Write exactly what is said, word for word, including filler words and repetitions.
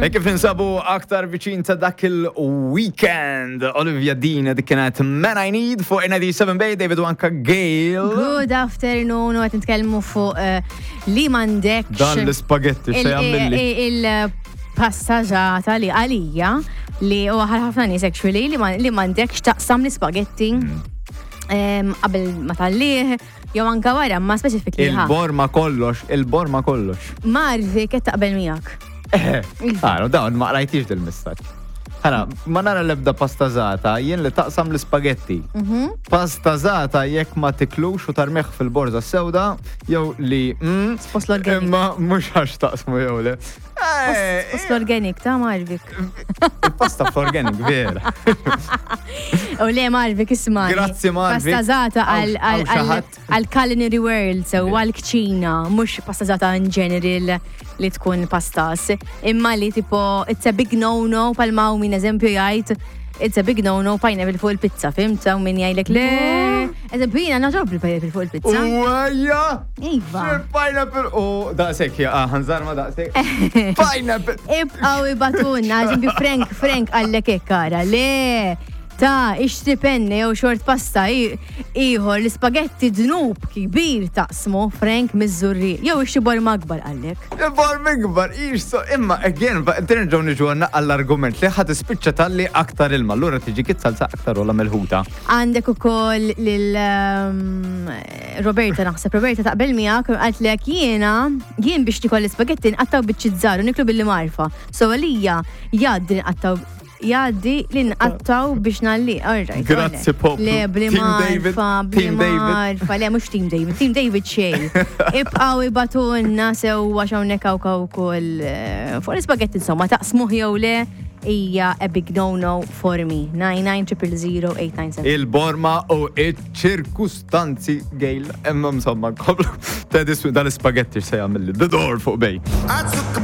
E kif ninsabu aktar viċin ta' dak il-weekend. Olivia Dean dik kienet Man I Need fuq ninety-seven Bay, David u anka Gail. Good afternoon, u għat nitkellmu fuq li mandekx. Dan l-spaghetti xej għamilli. Il-passaġata li għalija li u ħafna nies actually li mandekx taqsam l-spaghetti qabel ma tallih, jew anka wara ma specific li Il-borma kollox, il-borma kollox. Marvi qed taqbel miegħek. Eh, għara, dawn ma rajtix del-mistaċ. Ħana, ma nara l-ebda pastazata, jien li taqsam l-spaghetti. Pastazata jekk ma tiklux u tarmeħ fil-borza sewda, jew li... Spost l-organik. Ma mux għax taqsmu jew li. Spost l-organik, ta' Marvik. Il-pasta fl-organik, vera. U le Marvik, ismani. Grazzi Marvik. Pastazata għal-culinary world, so għal-kċina, mux pastazata in general li tkun pastas. Imma li tipo, it's a big no-no, palmaw min eżempju jgħid, it's a big no-no pineapple fuq il-pizza, fimta, u min jgħidlek le. Eżempju jina naġob il-pineapple fuq il-pizza. Uwajja! Iva. Pineapple, u daqsek, ħanżar ma daqsek. Pineapple! Ibqaw ibatunna, eżempju Frank, Frank għallek ekkara, le. Ta' ixtri penne jew xort pasta ieħor l-spaghetti dnub kbir taqsmu Frank miż-żurri. Jew ixtri borma akbar għalek. Il-borma akbar, ixso, imma again, terġgħu niġu għall-argument li ħad ispiċċa talli aktar ilma, allura tiġi kit salsa aktar wala melħuta. Għandek ukoll lil Roberta naħseb, Roberta taqbel miegħek qalt lek jiena jien biex tikol l-spaghetti nqattaw biċ-ċiżar u niklu billi marfa. So għalija jgħaddi nqattaw jaddi li nqattaw biex nalli, alright. Grazzi poplu. Le, bli marfa, bli marfa, le, mux Team David, Team David xej. Ibqaw ibatunna sewa xawnek kaw kaw kol fuq l-spaghetti insomma, taqsmuħ jew le, ija a big no-no for me. nine nine zero zero eight nine seven. Il-borma u iċ-ċirkustanzi Gail, emma msomma, koblu, ta' diswi dal-spaghetti xsejja mill-the door fuq bej.